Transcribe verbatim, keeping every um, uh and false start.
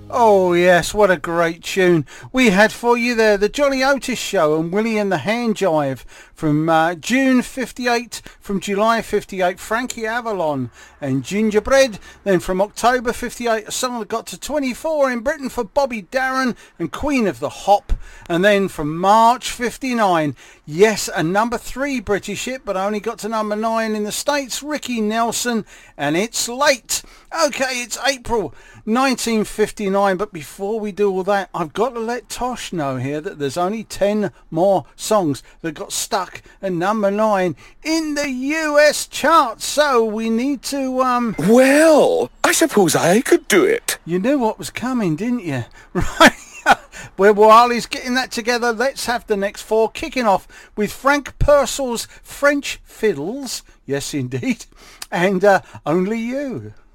Oh yes, what a great tune we had for you there. The Johnny Otis Show and Willie and the Hand Jive from uh, June fifty-eight, from July fifty-eight, Frankie Avalon and Gingerbread. Then from October fifty-eight, a song that got to twenty-four in Britain for Bobby Darin and Queen of the Hop. And then from March fifty-nine, yes, a number three British hit, but only got to number nine in the States, Ricky Nelson and It's Late. Okay, it's April nineteen fifty-nine, but before we do all that, I've got to let Tosh know here that there's only ten more songs that got stuck at number nine in the U S charts, so we need to, um... Well, I suppose I could do it. You knew what was coming, didn't you? Right. Well, while he's getting that together, let's have the next four, kicking off with Frank Purcell's French Fiddles, yes indeed, and uh, Only You.